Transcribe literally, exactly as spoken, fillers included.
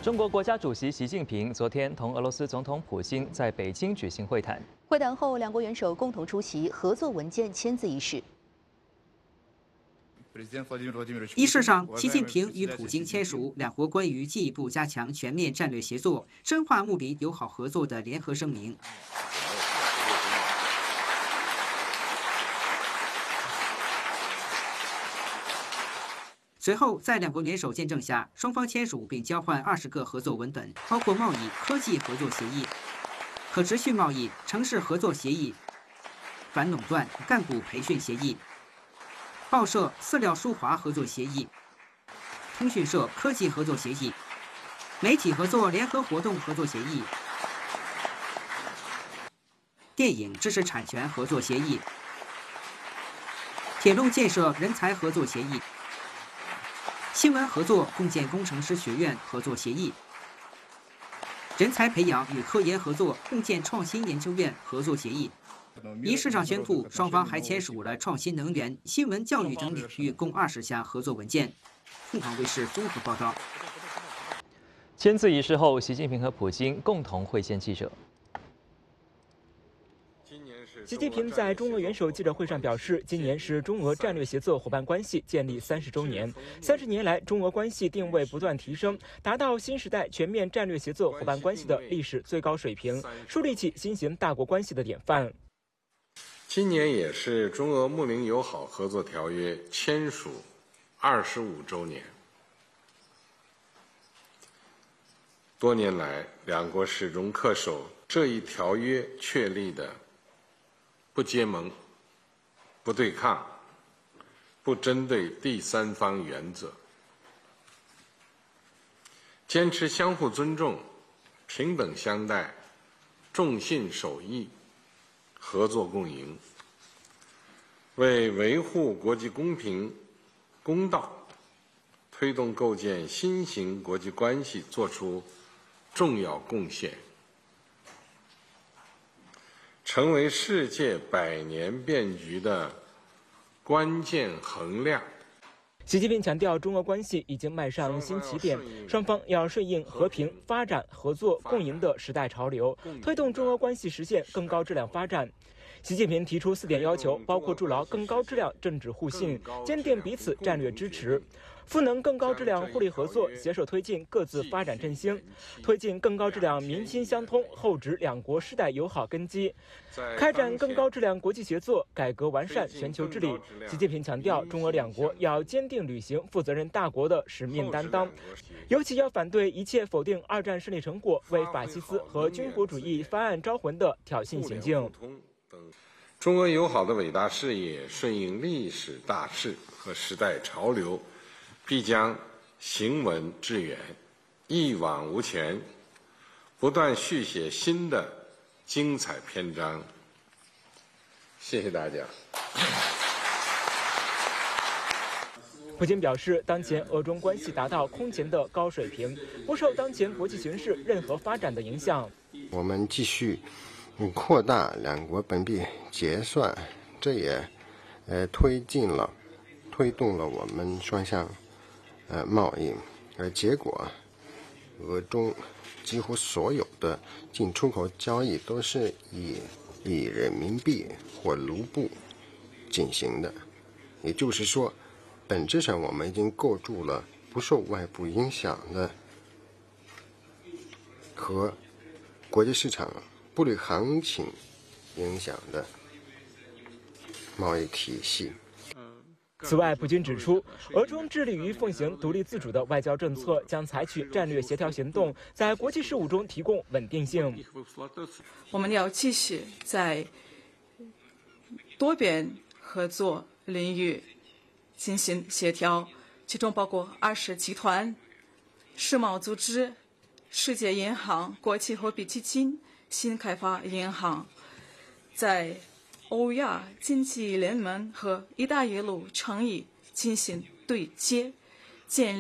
中国国家主席习近平昨天同俄罗斯总统普京在北京举行会谈。 会谈后，两国元首共同出席合作文件签字仪式。 仪式上，习近平与普京签署两国关于进一步加强全面战略协作、深化睦邻友好合作的联合声明。 随后，在两国元首见证下，双方签署并交换二十个合作文本，包括贸易、科技合作协议、可持续贸易、城市合作协议、反垄断、干部培训协议、报社饲料输华合作协议、通讯社科技合作协议、媒体合作联合活动合作协议、电影知识产权合作协议、铁路建设人才合作协议。 新闻合作共建工程师学院合作协议，人才培养与科研合作共建创新研究院合作协议。仪式上宣布，双方还签署了创新能源、新闻教育等领域共二十项合作文件。凤凰卫视综合报道。 签字仪式后，习近平和普京共同会见记者。 习近平在中俄元首记者会上表示，今年是中俄战略协作伙伴关系建立三十周年。三十年来，中俄关系定位不断提升，达到新时代全面战略协作伙伴关系的历史最高水平，树立起新型大国关系的典范。 今年也是中俄睦邻友好合作条约签署二十五周年。多年来，两国始终恪守这一条约确立的。 不结盟、不对抗、不针对第三方原则，坚持相互尊重、平等相待、重信守义、合作共赢，为维护国际公平、公道，推动构建新型国际关系作出重要贡献。 成为世界百年变局的关键衡量。 习近平强调，中俄关系已经迈上新起点，双方要顺应和平、发展、合作、共赢的时代潮流，推动中俄关系实现更高质量发展。习近平提出四点要求，包括筑牢更高质量政治互信，坚定彼此战略支持。 赋能更高质量互利合作，携手推进各自发展振兴，推进更高质量民心相通、厚植两国世代友好根基，开展更高质量国际协作，改革完善全球治理。习近平强调，中俄两国要坚定履行负责任大国的使命担当，尤其要反对一切否定二战胜利成果、为法西斯和军国主义翻案招魂的挑衅行径。 中俄友好的伟大事业顺应历史大势和时代潮流。 必将行稳致远，一往无前，不断续写新的精彩篇章。谢谢大家。 普京表示，当前俄中关系达到空前的高水平，不受当前国际形势任何发展的影响。 我们继续扩大两国本币结算，这也呃推进了、推动了我们双向。 呃，贸易，而结果，俄中几乎所有的进出口交易都是以以人民币或卢布进行的，也就是说，本质上我们已经构筑了不受外部影响的和国际市场不利行情影响的贸易体系。 此外，普京指出，俄中致力于奉行独立自主的外交政策，将采取战略协调行动，在国际事务中提供稳定性。 我们要继续在多边合作领域进行协调，其中包括二十集团、世贸组织、世界银行、国际货币基金、新开发银行，在 欧亚经济联盟和“一带一路”倡议进行对接，建立。